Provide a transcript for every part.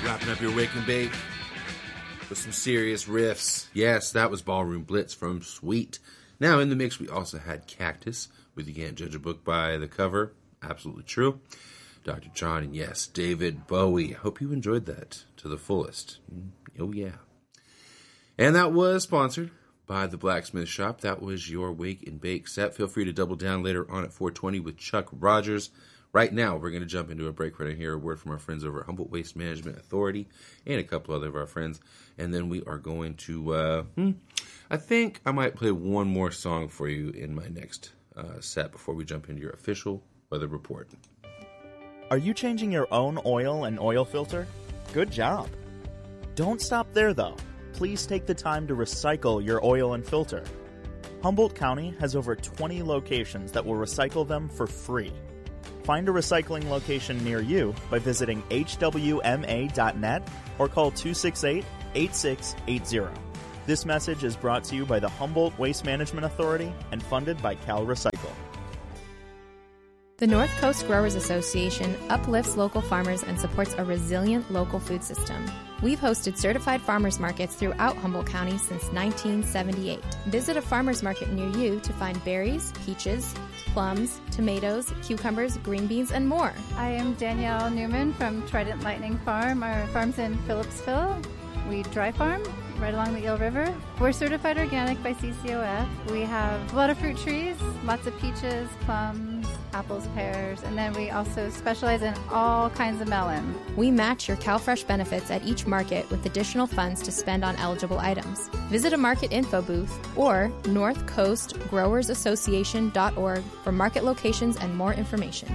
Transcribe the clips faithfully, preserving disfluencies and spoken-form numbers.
Wrapping up your Wake and Bake with some serious riffs. Yes, that was Ballroom Blitz from Sweet. Now in the mix we also had Cactus with You Can't Judge a Book by the Cover. Absolutely true. Doctor John, and yes, David Bowie. Hope you enjoyed that to the fullest. Oh yeah. And that was sponsored by the Blacksmith Shop. That was your Wake and Bake set. Feel free to double down later on at four twenty with Chuck Rogers. Right now, we're going to jump into a break right here. A word from our friends over at Humboldt Waste Management Authority and a couple other of our friends. And then we are going to, uh, hmm, I think I might play one more song for you in my next uh, set before we jump into your official weather report. Are you changing your own oil and oil filter? Good job. Don't stop there, though. Please take the time to recycle your oil and filter. Humboldt County has over twenty locations that will recycle them for free. Find a recycling location near you by visiting h w m a dot net or call two six eight, eight six eight zero. This message is brought to you by the Humboldt Waste Management Authority and funded by Cal Recycle. The North Coast Growers Association uplifts local farmers and supports a resilient local food system. We've hosted certified farmers markets throughout Humboldt County since nineteen seventy-eight. Visit a farmers market near you to find berries, peaches, plums, tomatoes, cucumbers, green beans, and more. I am Danielle Newman from Trident Lightning Farm. Our farm's in Phillipsville. We dry farm right along the Eel River. We're certified organic by C C O F. We have a lot of fruit trees, lots of peaches, plums, apples, pears, and then we also specialize in all kinds of melon. We match your CalFresh benefits at each market with additional funds to spend on eligible items. Visit a market info booth or north coast growers association dot org for market locations and more information.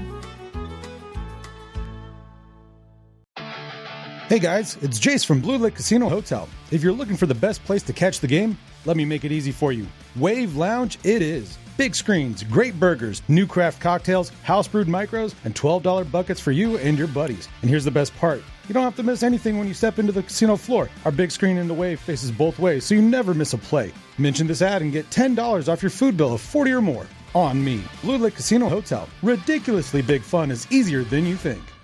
Hey guys, it's Jace from Blue Lake Casino Hotel. If you're looking for the best place to catch the game, let me make it easy for you. Wave Lounge it is. Big screens, great burgers, new craft cocktails, house brewed micros, and twelve dollars buckets for you and your buddies. And here's the best part. You don't have to miss anything when you step into the casino floor. Our big screen in the Wave faces both ways, so you never miss a play. Mention this ad and get ten dollars off your food bill of forty dollars or more. On me. Blue Lake Casino Hotel. Ridiculously big fun is easier than you think.